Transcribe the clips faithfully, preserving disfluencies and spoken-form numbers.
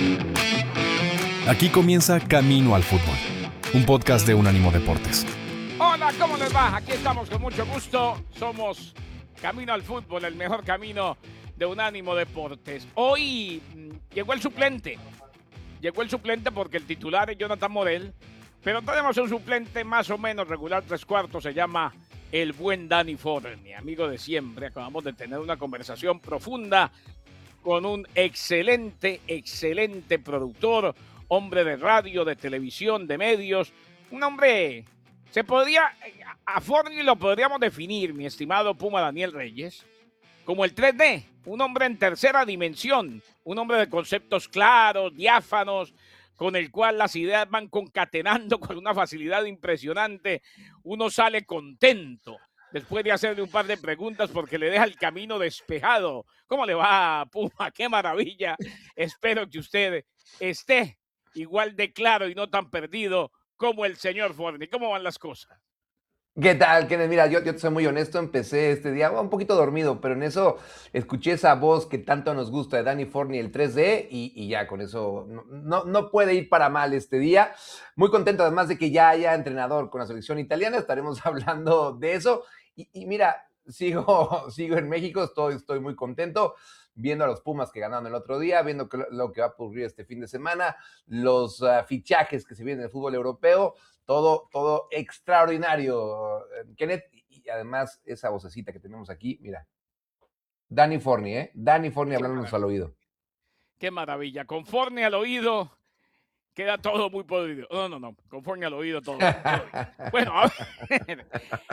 Aquí comienza Camino al Fútbol, un podcast de Unánimo Deportes. Hola, ¿cómo les va? Aquí estamos con mucho gusto. Somos Camino al Fútbol, el mejor camino de Unánimo Deportes. Hoy mmm, llegó el suplente. Llegó el suplente porque el titular es Jonathan Morel, pero tenemos un suplente más o menos regular, tres cuartos, se llama el buen Dani Forni, amigo de siempre. Acabamos de tener una conversación profunda con un excelente, excelente productor, hombre de radio, de televisión, de medios, un hombre, se podría, a Forni lo podríamos definir, mi estimado Puma Daniel Reyes, como el tres D, un hombre en tercera dimensión, un hombre de conceptos claros, diáfanos, con el cual las ideas van concatenando con una facilidad impresionante. Uno sale contento después de hacerle un par de preguntas porque le deja el camino despejado. ¿Cómo le va, Puma? ¡Qué maravilla! Espero que usted esté igual de claro y no tan perdido como el señor Forni. ¿Cómo van las cosas? ¿Qué tal, Kenneth? Mira, yo, yo te soy muy honesto, empecé este día un poquito dormido, pero en eso escuché esa voz que tanto nos gusta de Dani Forni, el tres D, y, y ya con eso no, no, no puede ir para mal este día. Muy contento además de que ya haya entrenador con la selección italiana, estaremos hablando de eso. Y, y mira, sigo, sigo en México, estoy, estoy muy contento viendo a los Pumas que ganaron el otro día, viendo que lo, lo que va a ocurrir este fin de semana, los uh, fichajes que se vienen en el fútbol europeo. Todo, todo extraordinario, Kenneth, y además esa vocecita que tenemos aquí, mira, Dani Forni, ¿eh? Dani Forni hablándonos al oído. Qué maravilla, con Forni al oído queda todo muy podrido. No, no, no, con Forni al oído todo. todo bueno, a ver.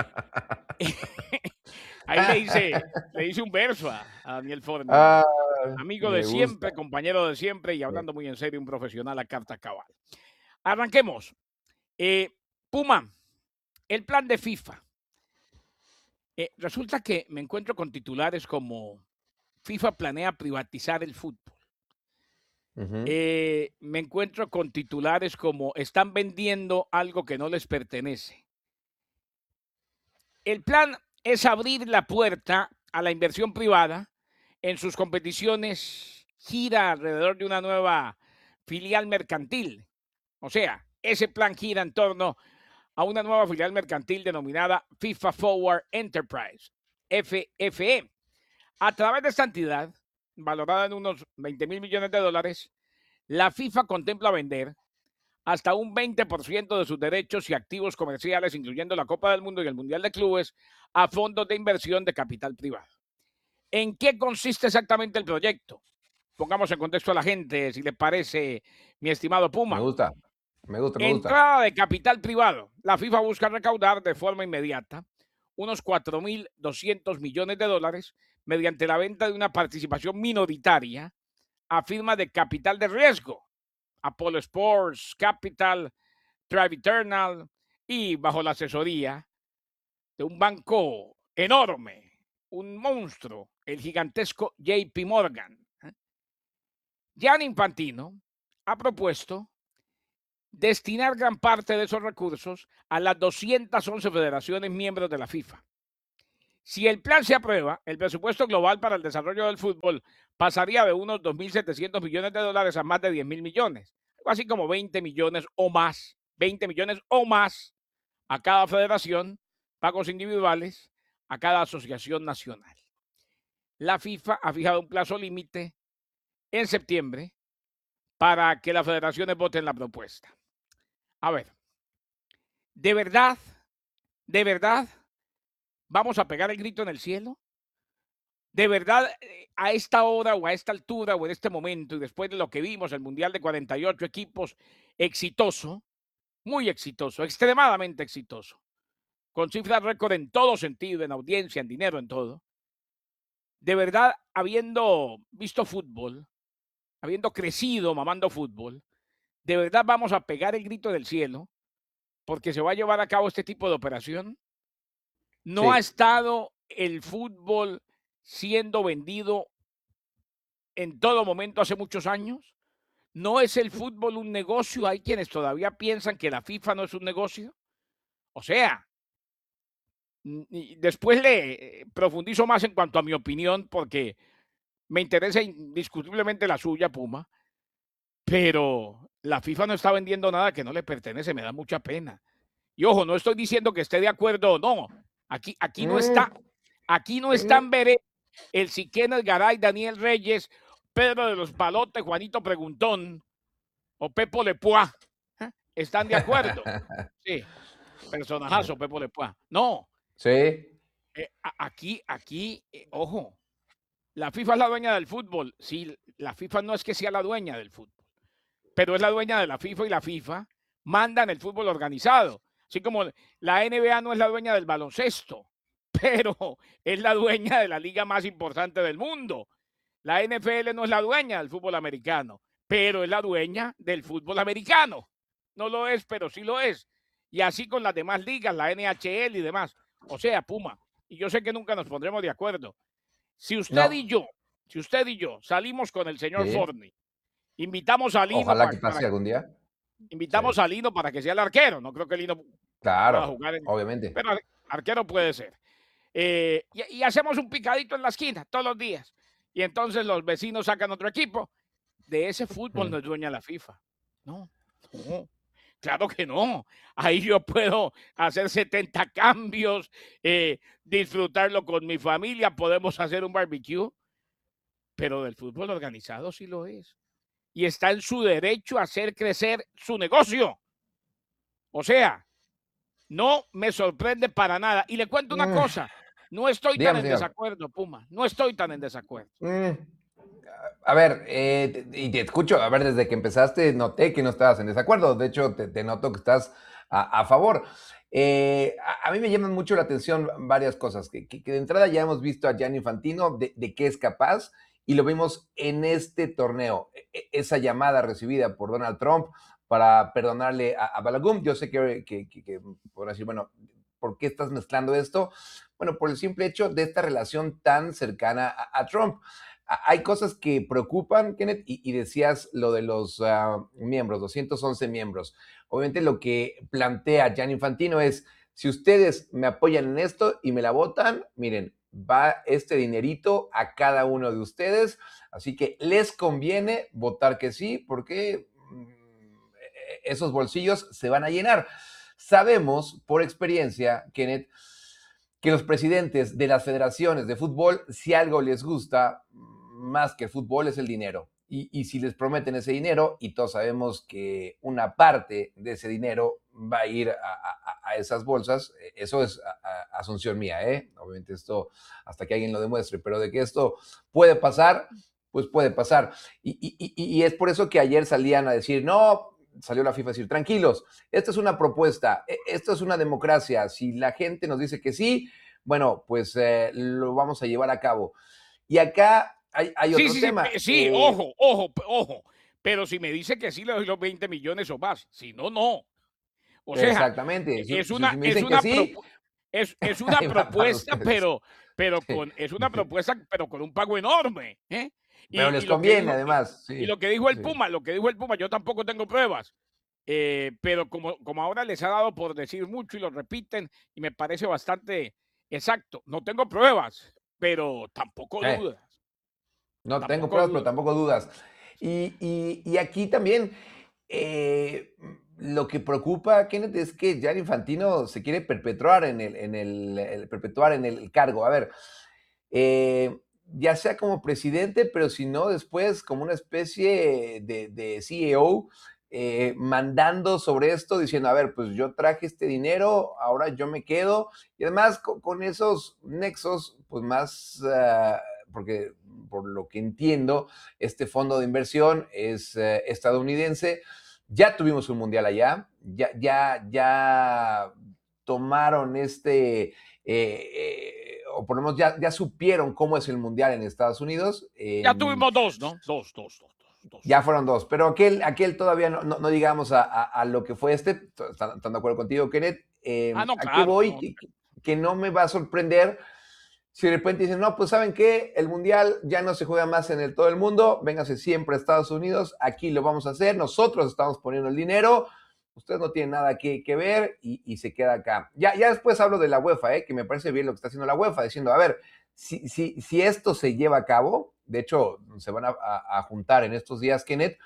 Ahí le hice, le hice un verso a, a Daniel Forni. Ah, amigo de siempre, gusta. Compañero de siempre y hablando sí. muy en serio, un profesional a carta cabal. Arranquemos. Eh, Puma, el plan de FIFA. Eh, resulta que me encuentro con titulares como FIFA planea privatizar el fútbol. Uh-huh. eh, me encuentro con titulares como están vendiendo algo que no les pertenece. El plan es abrir la puerta a la inversión privada en sus competiciones, gira alrededor de una nueva filial mercantil. O sea, ese plan gira en torno a una nueva filial mercantil denominada FIFA Forward Enterprise, F F E. A través de esta entidad, valorada en unos veinte mil millones de dólares, la FIFA contempla vender hasta un veinte por ciento de sus derechos y activos comerciales, incluyendo la Copa del Mundo y el Mundial de Clubes, a fondos de inversión de capital privado. ¿En qué consiste exactamente el proyecto? Pongamos en contexto a la gente, si le parece, mi estimado Puma. Me gusta. Me gusta, me gusta. Entrada de capital privado. La FIFA busca recaudar de forma inmediata unos cuatro mil doscientos millones de dólares mediante la venta de una participación minoritaria a firmas de capital de riesgo, Apollo Sports, Capital, Drive Eternal y bajo la asesoría de un banco enorme, un monstruo, el gigantesco J P Morgan. Gianni Infantino ha propuesto destinar gran parte de esos recursos a las doscientas once federaciones miembros de la FIFA. Si el plan se aprueba, el presupuesto global para el desarrollo del fútbol pasaría de unos dos mil setecientos millones de dólares a más de diez mil millones, algo así como veinte millones o más, veinte millones o más a cada federación, pagos individuales a cada asociación nacional. La FIFA ha fijado un plazo límite en septiembre para que las federaciones voten la propuesta. A ver, ¿de verdad, de verdad vamos a pegar el grito en el cielo? ¿De verdad a esta hora o a esta altura o en este momento y después de lo que vimos, el Mundial de cuarenta y ocho equipos, exitoso, muy exitoso, extremadamente exitoso, con cifras récord en todo sentido, en audiencia, en dinero, en todo? De verdad, habiendo visto fútbol, habiendo crecido mamando fútbol, ¿de verdad vamos a pegar el grito del cielo porque se va a llevar a cabo este tipo de operación? ¿No sí. ha estado el fútbol siendo vendido en todo momento hace muchos años? ¿No es el fútbol un negocio? Hay quienes todavía piensan que la FIFA no es un negocio. O sea, después le profundizo más en cuanto a mi opinión porque me interesa indiscutiblemente la suya, Puma. pero la FIFA no está vendiendo nada que no le pertenece, me da mucha pena. Y ojo, no estoy diciendo que esté de acuerdo o no. Aquí, aquí no está, aquí no están veré el Siquena, el Garay, Daniel Reyes, Pedro de los Palotes, Juanito Preguntón o Pepo Lepuá. ¿Eh? ¿Están de acuerdo? Sí, personajazo Pepo Lepuá. No. Sí. Eh, aquí, aquí, eh, ojo, la FIFA es la dueña del fútbol. Sí, la FIFA no es que sea la dueña del fútbol, pero es la dueña de la FIFA y la FIFA manda en el fútbol organizado. Así como la N B A no es la dueña del baloncesto, pero es la dueña de la liga más importante del mundo. La N F L no es la dueña del fútbol americano, pero es la dueña del fútbol americano. No lo es, pero sí lo es. Y así con las demás ligas, la N H L y demás. O sea, Puma, y yo sé que nunca nos pondremos de acuerdo. Si usted No. y yo, si usted y yo salimos con el señor Sí. Forney, invitamos a Lino Ojalá para, que pase para, algún día. invitamos Sí. a Lino para que sea el arquero. No creo que Lino pueda Claro, jugar, en, obviamente. pero ar- arquero puede ser. Eh, y, y hacemos un picadito en la esquina todos los días. Y entonces los vecinos sacan otro equipo. De ese fútbol Mm. no es dueña la FIFA. No, no. Claro que no. Ahí yo puedo hacer setenta cambios, eh, disfrutarlo con mi familia, podemos hacer un barbecue, pero del fútbol organizado sí lo es. Y está en su derecho a hacer crecer su negocio. O sea, no me sorprende para nada. Y le cuento una Mm. cosa, no estoy tan Dígame, en señor. desacuerdo, Puma, no estoy tan en desacuerdo. Mm. A ver, eh, te- y te escucho, a ver, desde que empezaste noté que no estabas en desacuerdo, de hecho te, te noto que estás a, a favor. Eh, a, a mí me llaman mucho la atención varias cosas, que, que- que de entrada ya hemos visto a Gianni Infantino de, de qué es capaz y lo vimos en este torneo, E- e- esa llamada recibida por Donald Trump para perdonarle a, a Balaguer. Yo sé que, que, que, que podrán decir, bueno, ¿por qué estás mezclando esto? Bueno, por el simple hecho de esta relación tan cercana a, a Trump. Hay cosas que preocupan, Kenneth, y, y decías lo de los uh, miembros, doscientos once miembros. Obviamente lo que plantea Gianni Infantino es, si ustedes me apoyan en esto y me la votan, miren, va este dinerito a cada uno de ustedes, así que les conviene votar que sí, porque mm, esos bolsillos se van a llenar. Sabemos por experiencia, Kenneth, que los presidentes de las federaciones de fútbol, si algo les gusta más que el fútbol, es el dinero. Y, y si les prometen ese dinero, y todos sabemos que una parte de ese dinero va a ir a, a, a esas bolsas, eso es a, a asunción mía, ¿eh? Obviamente esto hasta que alguien lo demuestre, pero de que esto puede pasar, pues puede pasar. Y, y, y, y es por eso que ayer salían a decir, no, salió la FIFA a decir, tranquilos, esta es una propuesta, esto es una democracia, si la gente nos dice que sí, bueno, pues eh, lo vamos a llevar a cabo. Y acá hay, hay Sí, otro sí, tema. sí, sí, eh, ojo, ojo, ojo, pero si me dice que sí le doy los veinte millones o más, si no, no. O sea, exactamente, si, es si, una, si me es dicen que una, sí, propu- es, es una ahí va para propuesta, ustedes. pero, pero Sí. con, es una propuesta, pero con un pago enorme, ¿eh? Pero Y, les y lo que conviene dijo, y, además, y sí, lo que dijo el sí. Puma, lo que dijo el Puma, yo tampoco tengo pruebas, eh, pero como, como ahora les ha dado por decir mucho y lo repiten, y me parece bastante exacto, no tengo pruebas, pero tampoco Eh. dudas. No tengo Tampoco pruebas, pero dudas. tampoco dudas. Y, y, y aquí también eh, lo que preocupa, Kenneth, es que Gianni Infantino se quiere perpetuar en el, en el, el perpetuar en el cargo. A ver, eh, ya sea como presidente, pero si no, después como una especie de, de C E O, eh, mandando sobre esto, diciendo, a ver, pues yo traje este dinero, ahora yo me quedo, y además con, con esos nexos, pues más, uh, porque por lo que entiendo, este fondo de inversión es uh, estadounidense, ya tuvimos un mundial allá, ya, ya, ya tomaron este... Eh, eh, o por lo menos ya, ya supieron cómo es el mundial en Estados Unidos. Eh, Ya tuvimos dos, ¿no? Dos, dos, dos, dos. dos. Ya fueron dos, pero aquel, aquel todavía no, no, no llegamos a, a, a, lo que fue este. ¿Están, están de acuerdo contigo, Kenneth? Eh, Ah, no, ¿A qué claro. voy? No. Que, que no me va a sorprender si de repente dicen, no, pues ¿saben qué? El mundial ya no se juega más en el, todo el mundo, véngase siempre a Estados Unidos, aquí lo vamos a hacer, nosotros estamos poniendo el dinero, ustedes no tienen nada que, que ver y, y se queda acá. Ya, ya después hablo de la UEFA, ¿eh? Que me parece bien lo que está haciendo la UEFA, diciendo, a ver, si, si, si esto se lleva a cabo, de hecho, se van a, a, a juntar en estos días, Kenneth,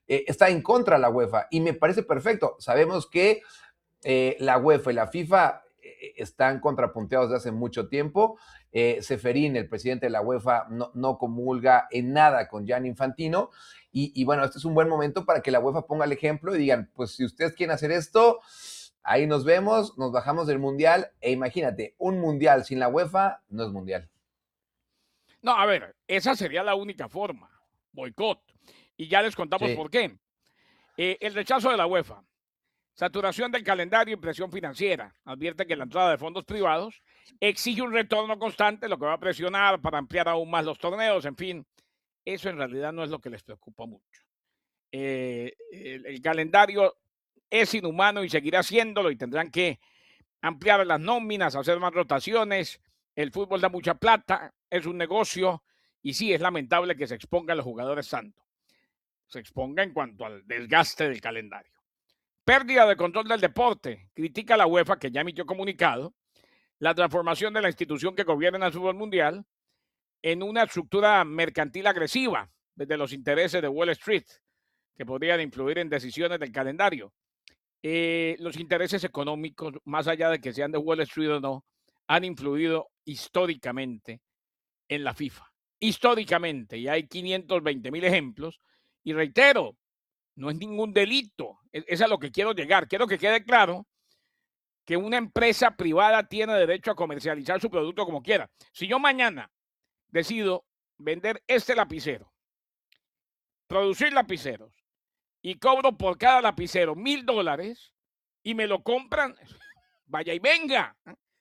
eh, está en contra de la UEFA y me parece perfecto. Sabemos que eh, la UEFA y la FIFA eh, están contrapunteados desde hace mucho tiempo. Eh, Seferín, el presidente de la UEFA, no, no comulga en nada con Gianni Infantino. Y, y bueno, este es un buen momento para que la UEFA ponga el ejemplo y digan, pues si ustedes quieren hacer esto, ahí nos vemos, nos bajamos del Mundial. E imagínate, un Mundial sin la UEFA no es Mundial. No, a ver, esa sería la única forma, boicot. Y ya les contamos Sí. por qué. Eh, el rechazo de la UEFA, saturación del calendario y presión financiera. Advierte que la entrada de fondos privados exige un retorno constante, lo que va a presionar para ampliar aún más los torneos. En fin, eso en realidad no es lo que les preocupa mucho. Eh, el, el calendario es inhumano y seguirá siéndolo y tendrán que ampliar las nóminas, hacer más rotaciones. El fútbol da mucha plata, es un negocio y sí, es lamentable que se expongan los jugadores santos. Se exponga en cuanto al desgaste del calendario. Pérdida de control del deporte. Critica la UEFA, que ya emitió comunicado, la transformación de la institución que gobierna el fútbol mundial en una estructura mercantil agresiva desde los intereses de Wall Street, que podrían influir en decisiones del calendario. Eh, los intereses económicos, más allá de que sean de Wall Street o no, han influido históricamente en la FIFA. Históricamente, y hay quinientos veinte mil ejemplos. Y reitero, no es ningún delito. Es a lo que quiero llegar. Quiero que quede claro que una empresa privada tiene derecho a comercializar su producto como quiera. Si yo mañana decido vender este lapicero, producir lapiceros, y cobro por cada lapicero mil dólares y me lo compran, vaya y venga.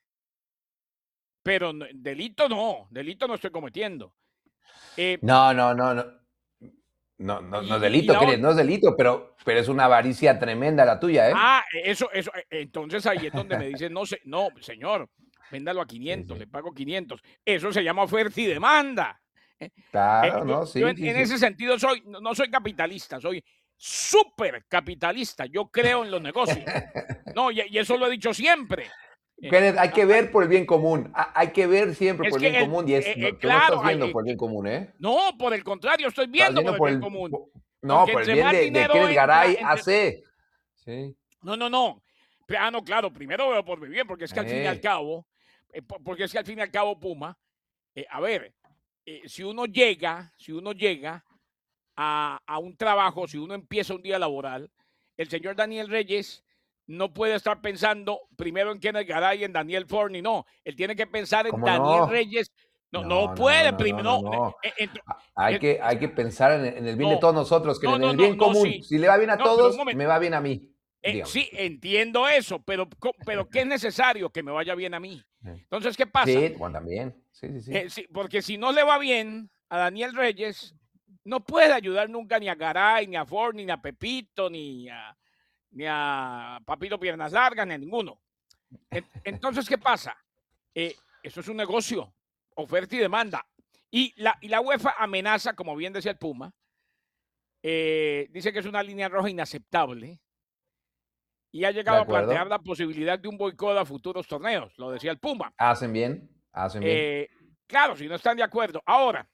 Pero delito no, delito no estoy cometiendo. Eh, no, no, no, no. No, no, y, no es delito, otra... no es delito, pero, pero es una avaricia tremenda la tuya, ¿eh? Ah, eso, eso, entonces ahí es donde me dicen, no, no, señor, véndalo a quinientos, sí, sí. Le pago quinientos. Eso se llama oferta y demanda. Claro, eh, ¿no? Yo, Sí, yo en, sí, en sí. ese sentido soy, no soy capitalista, soy súper capitalista. Yo creo en los negocios. No, y, y eso lo he dicho siempre. Kenneth, hay que ver por el bien común. Hay que ver siempre es por el bien el, común y es, eh, no, tú claro, no estás viendo hay, por el bien común, ¿eh? No, por el contrario, estoy viendo, viendo por el por bien el, común. por, no, Porque por el entre bien más de, dinero de Kenneth Garay entra, entre... hace. Sí. No, no, no. Ah, no, claro, primero veo por mi bien, porque es que eh. al fin y al cabo, eh, porque es que al fin y al cabo, Puma, eh, a ver, eh, si uno llega, si uno llega a, a un trabajo, si uno empieza un día laboral, el señor Daniel Reyes no puede estar pensando primero en Kenneth Garay y en Daniel Forni, no. Él tiene que pensar en Daniel no? Reyes. No, no, no puede, no, no, primero. no, No, no. eh, eh, hay, eh, que, hay que pensar en, en el bien no, de todos nosotros, que no, en no, el no, bien no, común. sí. Si le va bien a no, todos, me va bien a mí. Eh, sí, entiendo eso, pero, pero ¿qué es necesario? Que me vaya bien a mí. Entonces, ¿qué pasa? Sí, bueno, también. Sí, sí, sí. Eh, sí, porque si no le va bien a Daniel Reyes, no puede ayudar nunca ni a Garay, ni a Ford, ni a Pepito, ni a, ni a Papito Piernas Largas, ni a ninguno. Entonces, ¿qué pasa? Eh, eso es un negocio, oferta y demanda. Y la, y la UEFA amenaza, como bien decía el Puma, eh, dice que es una línea roja inaceptable y ha llegado a plantear la posibilidad de un boicot a futuros torneos, lo decía el Puma. Hacen bien, hacen bien. Eh, claro, si no están de acuerdo. Ahora,